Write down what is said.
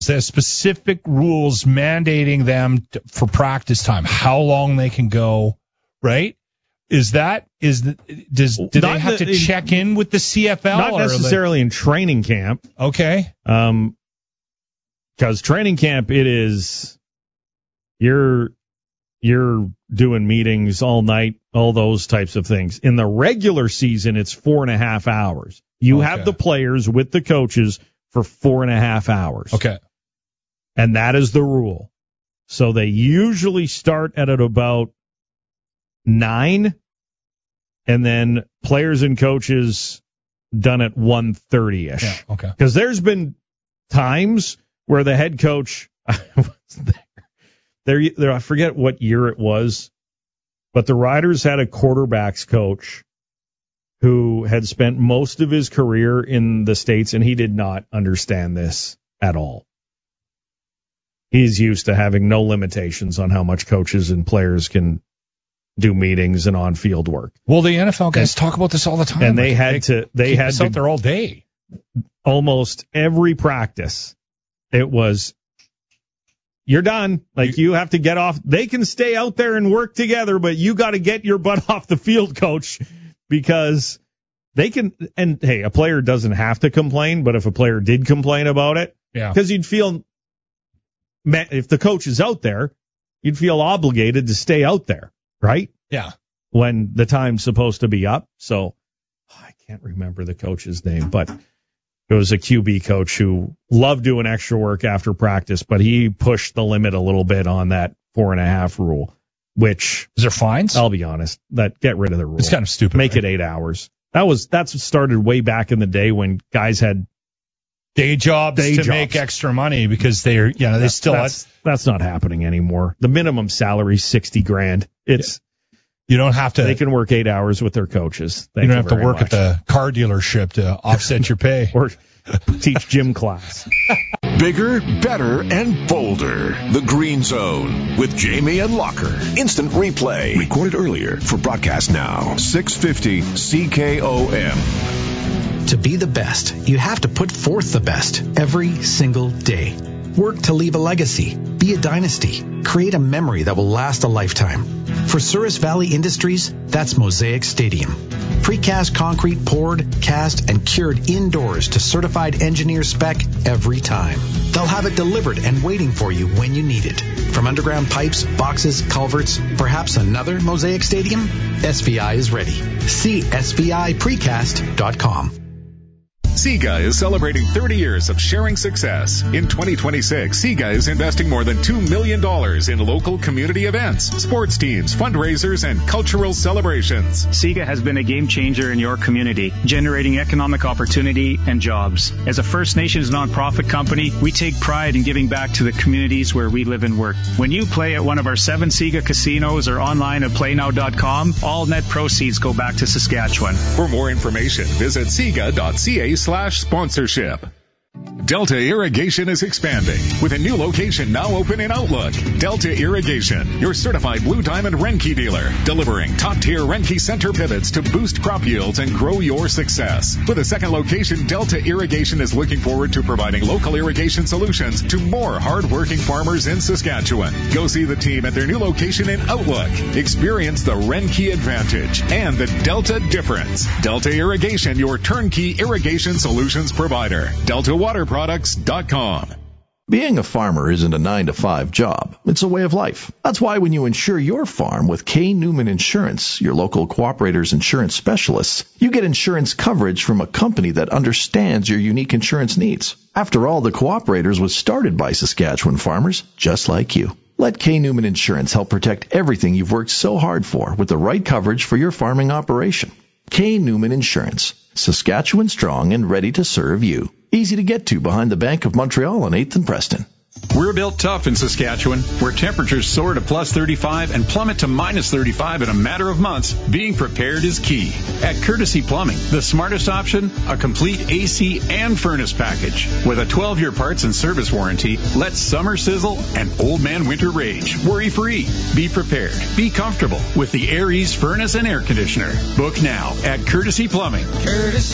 So specific rules mandating them for practice time, how long they can go, right? Do they have to check in with the CFL? Not necessarily in training camp. Okay. Because training camp, it is you're doing meetings all night, all those types of things. In the regular season, it's 4.5 hours. You have the players with the coaches for 4.5 hours. Okay. And that is the rule. So they usually start at about 9, and then players and coaches done at 1:30-ish. Yeah, okay. Because there's been times where the head coach was there. I forget what year it was, but the Riders had a quarterbacks coach who had spent most of his career in the States, and he did not understand this at all. He's used to having no limitations on how much coaches and players can do meetings and on-field work. Well, the NFL guys talk about this all the time. And they had to out there all day. Almost every practice, it was, you're done. Like, you have to get off. They can stay out there and work together, but you got to get your butt off the field, coach, because they can. And hey, a player doesn't have to complain, but if a player did complain about it, because you'd feel, if the coach is out there, you'd feel obligated to stay out there, right? Yeah. When the time's supposed to be up. So I can't remember the coach's name, but it was a QB coach who loved doing extra work after practice, but he pushed the limit a little bit on that 4.5 rule, which is there fines? I'll be honest, get rid of the rule. It's kind of stupid. Make it 8 hours. That's what started way back in the day when guys had day jobs to make extra money because that's not happening anymore. The minimum salary is $60,000. You don't have to. They can work 8 hours with their coaches. You don't have to work at the car dealership to offset your pay or teach gym class. Bigger, better, and bolder. The Green Zone with Jamie and Locker. Instant replay. Recorded earlier for broadcast now. 650 CKOM. To be the best, you have to put forth the best every single day. Work to leave a legacy, be a dynasty, create a memory that will last a lifetime. For Souris Valley Industries, that's Mosaic Stadium. Precast concrete poured, cast, and cured indoors to certified engineer spec every time. They'll have it delivered and waiting for you when you need it. From underground pipes, boxes, culverts, perhaps another Mosaic Stadium? SVI is ready. See SVIPrecast.com. SIGA is celebrating 30 years of sharing success. In 2026, SIGA is investing more than $2 million in local community events, sports teams, fundraisers, and cultural celebrations. SIGA has been a game changer in your community, generating economic opportunity and jobs. As a First Nations nonprofit company, we take pride in giving back to the communities where we live and work. When you play at one of our 7 SIGA casinos or online at playnow.com, all net proceeds go back to Saskatchewan. For more information, visit siga.ca/sponsorship. Delta Irrigation is expanding with a new location now open in Outlook. Delta Irrigation, your certified Blue Diamond Renke dealer, delivering top-tier Renke center pivots to boost crop yields and grow your success. With a second location, Delta Irrigation is looking forward to providing local irrigation solutions to more hard-working farmers in Saskatchewan. Go see the team at their new location in Outlook. Experience the Renke advantage and the Delta difference. Delta Irrigation, your turnkey irrigation solutions provider. DeltaWaterProducts.com. Being a farmer isn't a 9-to-5 job. It's a way of life. That's why when you insure your farm with K. Newman Insurance, your local Cooperator's insurance specialists, you get insurance coverage from a company that understands your unique insurance needs. After all, the Cooperators was started by Saskatchewan farmers just like you. Let K. Newman Insurance help protect everything you've worked so hard for with the right coverage for your farming operation. K. Newman Insurance. Saskatchewan strong and ready to serve you. Easy to get to behind the Bank of Montreal on 8th and Preston. We're built tough in Saskatchewan, where temperatures soar to plus 35 and plummet to minus 35 in a matter of months. Being prepared is key. At Courtesy Plumbing, the smartest option, a complete AC and furnace package. With a 12-year parts and service warranty, let summer sizzle and old man winter rage. Worry-free. Be prepared. Be comfortable with the Air Ease furnace and air conditioner. Book now at Courtesy Plumbing. Courtesy